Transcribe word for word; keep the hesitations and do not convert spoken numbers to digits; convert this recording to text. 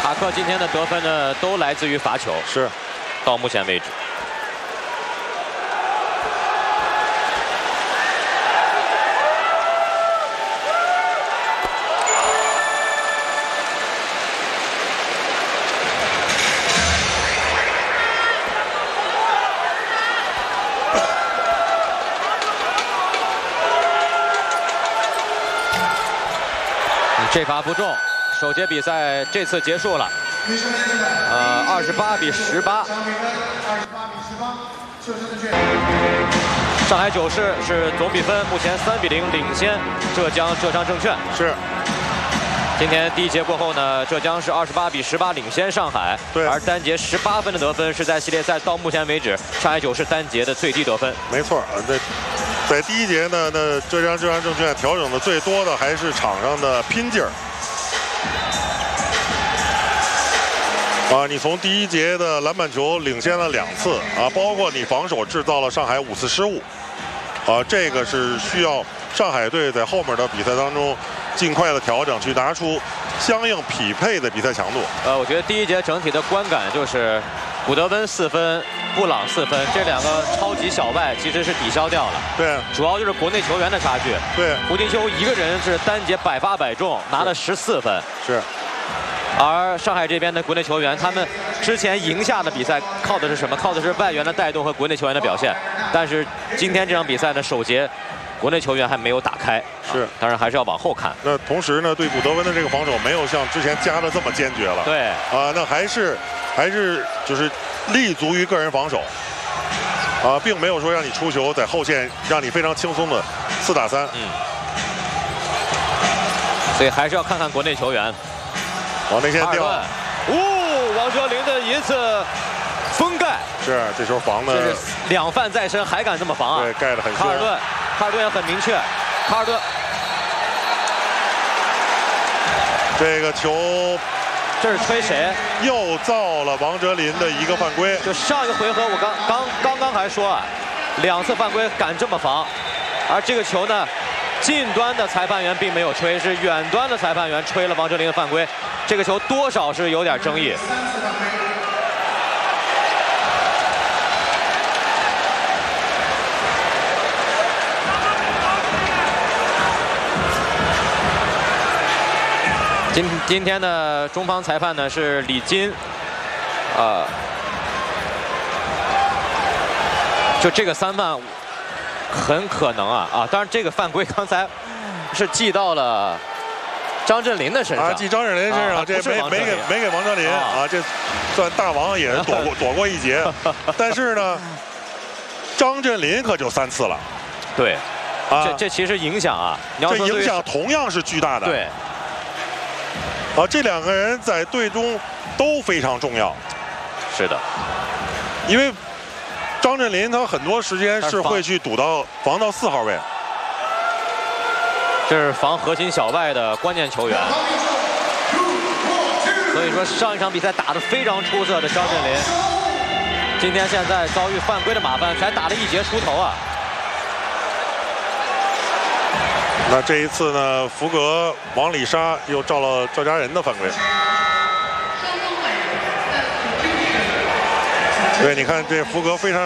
塔克今天的得分呢，都来自于罚球， 是， 到目前为止。 这罚不中，首节比赛这次结束了。呃，二十八比十八。上海九市是总比分目前三比零领先浙江浙商证券。 是。 今天第一节过后呢，浙江是二十八比十八领先上海。 对。 而单节十八分的得分是在系列赛到目前为止上海九市单节的最低得分。 没错，在。 在第一节呢，那浙江浙商证券调整的最多的还是场上的拼劲儿啊！你从第一节的篮板球领先了两次啊，包括你防守制造了上海五次失误啊，这个是需要上海队在后面的比赛当中尽快的调整，去拿出相应匹配的比赛强度。 呃，我觉得第一节整体的观感就是古德温四分。 布朗四分，这两个超级小外其实是抵消掉了。 对， 主要就是国内球员的差距。 对， 胡金秋一个人是单节百发百中，拿了十四分。 是。 而上海这边的国内球员，他们之前赢下的比赛靠的是什么？靠的是外援的带动和国内球员的表现。但是今天这场比赛呢，首节国内球员还没有打开。 是， 啊、当然还是要往后看。 那同时呢，对古德温的这个防守没有像之前加的这么坚决了。 对。 啊，那还是还是就是。 立足于个人防守，啊，并没有说让你出球，在后线让你非常轻松的四打三。 嗯，所以还是要看看国内球员。 往内线掉， 哦，王哲林的一次封盖， 是这球防的， 这是两犯在身，还敢这么防啊？ 对，盖得很卡尔顿，卡尔顿也很明确，卡尔顿， 这个球。 这是吹谁？ 又造了王哲林的一个犯规。 就上一个回合，我刚刚刚刚还说啊，两次犯规敢这么防，而这个球呢，近端的裁判员并没有吹，是远端的裁判员吹了王哲林的犯规。这个球多少是有点争议。今今天的中方裁判呢是李金，呃，就这个三犯很可能啊啊，当然这个犯规刚才是记到了张镇麟的身上， 啊，记张镇麟身上，啊、这没没给没给王哲林啊, 啊，这算大王也是躲过躲过一劫，但是呢，张镇麟可就三次了， 对， 啊， 这这其实影响啊，你要这影响同样是巨大的， 对。 啊，这两个人在队中都非常重要。 是的， 因为张镇麟他很多时间是会去堵到防到四号位， 这是防核心小外的关键球员。所以说上一场比赛打得非常出色的张镇麟，今天现在遭遇犯规的麻烦，才打了一节出头啊。 那这一次呢，福格往里杀，又照了赵家人的犯规。对，你看这福格非常。